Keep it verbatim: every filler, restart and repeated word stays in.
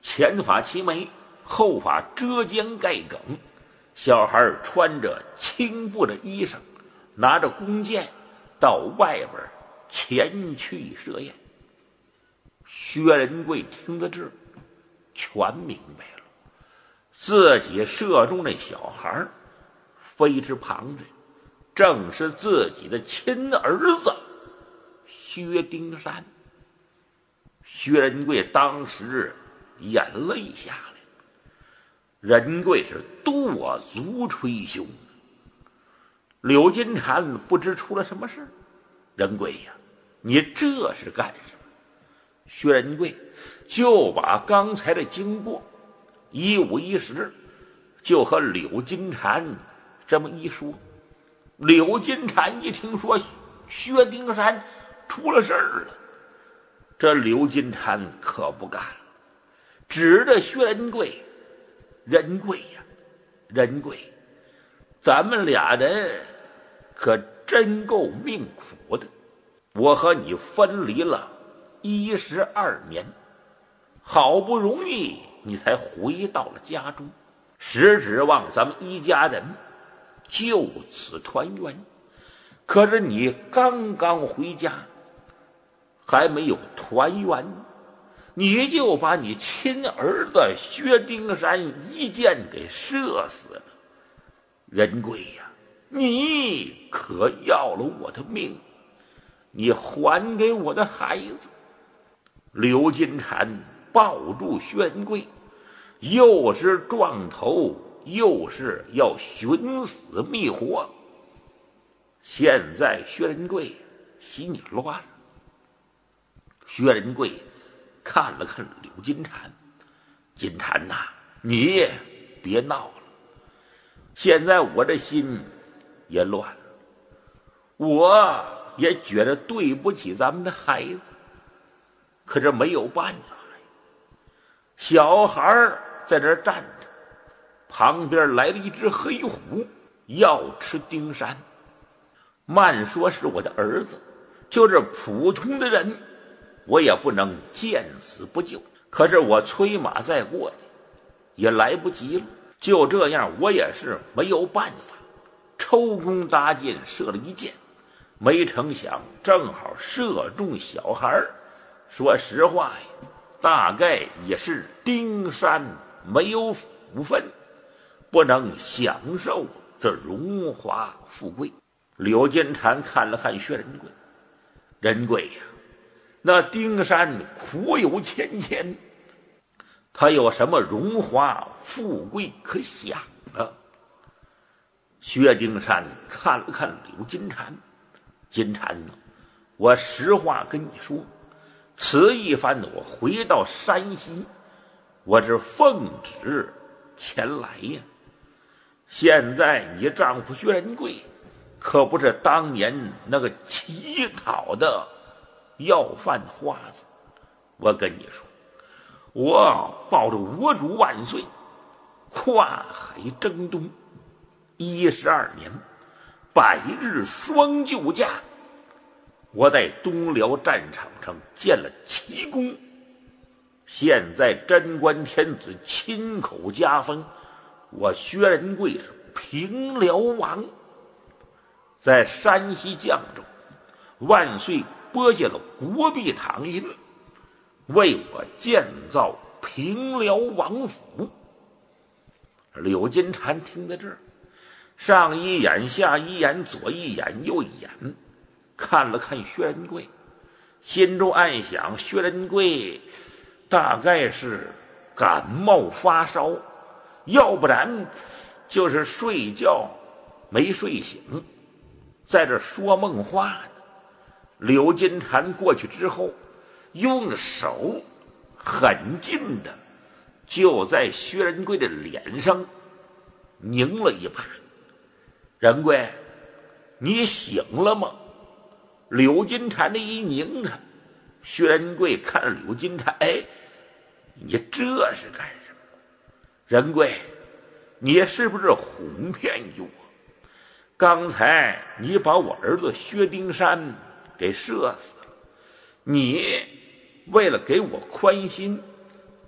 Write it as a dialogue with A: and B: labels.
A: 前发齐眉，后发遮肩盖梗。小孩穿着青布的衣裳，拿着弓箭到外边前去设宴。薛仁贵听得这全明白了，自己射中那小孩非之旁人，正是自己的亲儿子薛丁山。薛仁贵当时眼泪下来，仁贵是跺足捶胸。柳金蝉不知出了什么事，仁贵呀，你这是干什么？薛仁贵就把刚才的经过一五一十就和柳金蝉这么一说。柳金蝉一听说薛丁山出了事儿了，这柳金蝉可不干了，指着薛仁贵：“仁贵呀，仁贵，咱们俩人可真够命苦的。我和你分离了一十二年，好不容易你才回到了家中，实指望咱们一家人就此团圆。可是你刚刚回家，还没有团圆，你就把你亲儿子薛丁山一箭给射死了。仁贵呀，你可要了我的命，你还给我的孩子。”刘金蝉抱住薛仁贵，又是撞头，又是要寻死觅活。现在薛仁贵心里乱了。薛仁贵看了看柳金蝉：“金蝉呐，你别闹了，现在我这心也乱了，我也觉得对不起咱们的孩子，可是没有办法呀。”小孩在这儿站着，旁边来了一只黑虎，要吃丁山。慢说是我的儿子，就是普通的人，我也不能见死不救。可是我催马再过去也来不及了，就这样我也是没有办法，抽弓搭箭射了一箭，没成想正好射中小孩。说实话呀，大概也是丁山没有福分，不能享受这荣华富贵。柳金蝉看了看薛仁贵：“仁贵呀，那丁山苦有千千，他有什么荣华富贵可享啊？”薛丁山看了看柳金蝉：“金蝉呢，我实话跟你说，此一番我回到山西，我是奉旨前来呀。现在你丈夫薛仁贵可不是当年那个乞讨的要饭花子。我跟你说，我抱着我主万岁，跨海征东一十二年，百日双救驾，我在东辽战场上建了奇功。现在贞观天子亲口加封，我薛仁贵是平辽王。在山西绛州，万岁拨下了国币躺银，为我建造平辽王府。柳金蝉听到这儿，上一眼下一眼，左一眼右一眼，看了看薛仁贵，心中暗想：薛仁贵大概是感冒发烧，要不然就是睡觉没睡醒，在这说梦话呢。柳金蝉过去之后，用手很近的就在薛仁贵的脸上拧了一把：“仁贵，你醒了吗？”柳金蝉的一拧他，薛仁贵看着柳金蝉：“哎，你这是干什么？仁贵，你是不是哄骗我？刚才你把我儿子薛丁山给射死了，你为了给我宽心，